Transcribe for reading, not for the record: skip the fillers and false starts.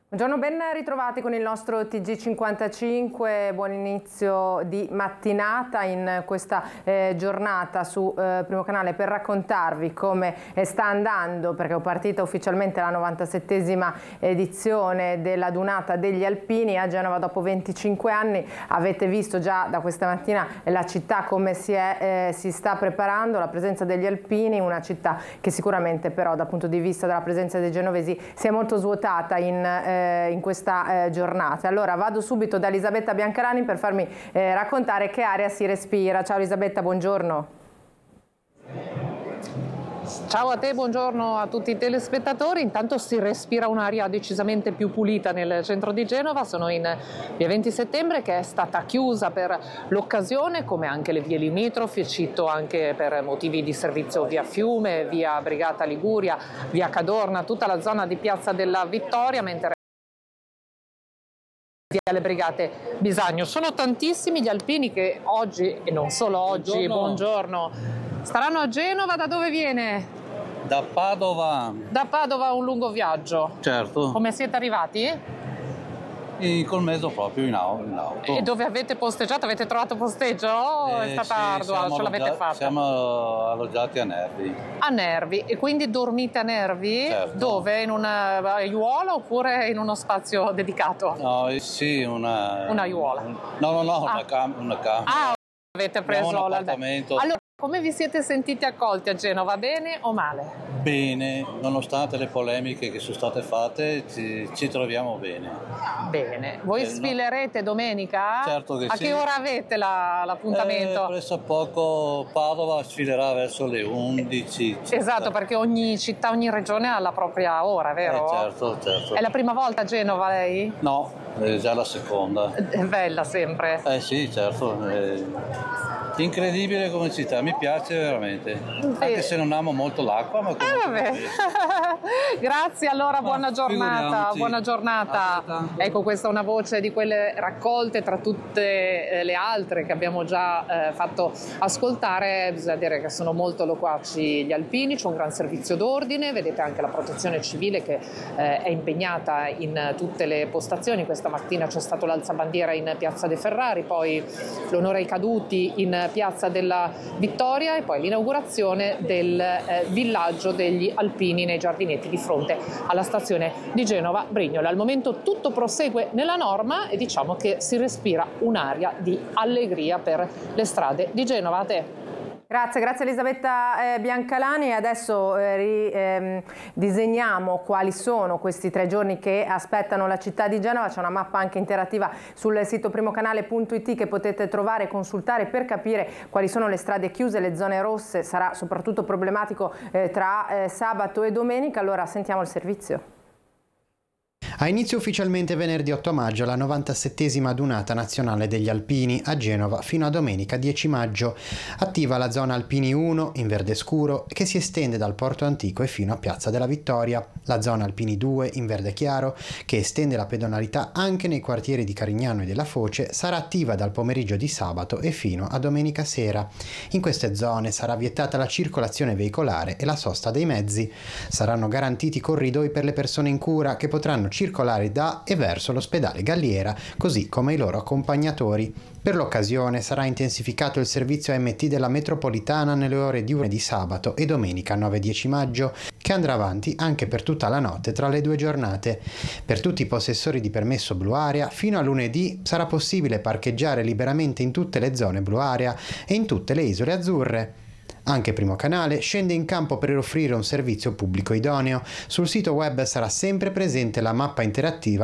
Buongiorno, ben ritrovati con il nostro TG55, buon inizio di mattinata in questa giornata su Primo Canale per raccontarvi come sta andando, perché è partita ufficialmente la 97esima edizione della Dunata degli Alpini a Genova dopo 25 anni. Avete visto già da questa mattina la città come si sta preparando, la presenza degli alpini, una città che sicuramente però dal punto di vista della presenza dei genovesi si è molto svuotata in questa giornata. Allora vado subito da Elisabetta Biancalani per farmi raccontare che aria si respira. Ciao Elisabetta, buongiorno. Ciao a te, buongiorno a tutti i telespettatori. Intanto si respira un'aria decisamente più pulita nel centro di Genova. Sono in via 20 settembre che è stata chiusa per l'occasione, come anche le vie limitrofe, cito anche per motivi di servizio via Fiume, via Brigata Liguria, via Cadorna, tutta la zona di Piazza della Vittoria, mentre alle Brigate Bisagno. Sono tantissimi gli alpini che oggi, e non solo oggi, buongiorno, staranno a Genova. Da dove viene? Da Padova. Da Padova, un lungo viaggio. Certo. Come siete arrivati? Col mezzo proprio in auto. E dove avete posteggiato? Avete trovato posteggio? È stata ardua, ce l'avete fatta? Siamo alloggiati a Nervi. A Nervi, e quindi dormite a Nervi? Certo. Dove? In una aiuola oppure in uno spazio dedicato? No, sì, una aiuola. No, una camera. Ah, avete preso un appartamento. Allora, come vi siete sentiti accolti a Genova? Bene o male? Bene, nonostante le polemiche che sono state fatte, ci troviamo bene. Bene. Voi sfilerete domenica? Certo che sì. A sì. che ora avete l'appuntamento? Presso poco Padova sfilerà verso le 11. Esatto, perché ogni città, ogni regione ha la propria ora, vero? Certo. È la prima volta a Genova lei? No, è già la seconda. È bella sempre. Sì, certo. Incredibile come città, mi piace veramente. Sì. Anche se non amo molto l'acqua, ma vabbè. Grazie, allora buona giornata. Buona giornata. Ecco, questa è una voce di quelle raccolte tra tutte le altre che abbiamo già fatto ascoltare. Bisogna dire che sono molto loquaci gli alpini, c'è un gran servizio d'ordine, vedete anche la protezione civile che è impegnata in tutte le postazioni. Questa mattina c'è stato l'alzabandiera in Piazza dei Ferrari, poi l'onore ai caduti in Piazza della Vittoria e poi l'inaugurazione del villaggio degli alpini nei giardinetti di fronte alla stazione di Genova Brignola. Al momento tutto prosegue nella norma e diciamo che si respira un'aria di allegria per le strade di Genova. A te. Grazie Elisabetta Biancalani. Adesso disegniamo quali sono questi 3 giorni che aspettano la città di Genova. C'è una mappa anche interattiva sul sito primocanale.it che potete trovare e consultare per capire quali sono le strade chiuse, le zone rosse. Sarà soprattutto problematico tra sabato e domenica. Allora sentiamo il servizio. Ha inizio ufficialmente venerdì 8 maggio la 97esima Dunata Nazionale degli Alpini a Genova fino a domenica 10 maggio. Attiva la zona Alpini 1 in verde scuro che si estende dal Porto Antico e fino a Piazza della Vittoria. La zona Alpini 2 in verde chiaro che estende la pedonalità anche nei quartieri di Carignano e della Foce sarà attiva dal pomeriggio di sabato e fino a domenica sera. In queste zone sarà vietata la circolazione veicolare e la sosta dei mezzi. Saranno garantiti corridoi per le persone in cura che potranno circolare da e verso l'ospedale Galliera, così come i loro accompagnatori. Per l'occasione sarà intensificato il servizio AMT della metropolitana nelle ore diurne di sabato e domenica 9-10 maggio, che andrà avanti anche per tutta la notte tra le 2 giornate. Per tutti i possessori di permesso blu area, fino a lunedì sarà possibile parcheggiare liberamente in tutte le zone blu area e in tutte le isole azzurre. Anche Primo Canale scende in campo per offrire un servizio pubblico idoneo. Sul sito web sarà sempre presente la mappa interattiva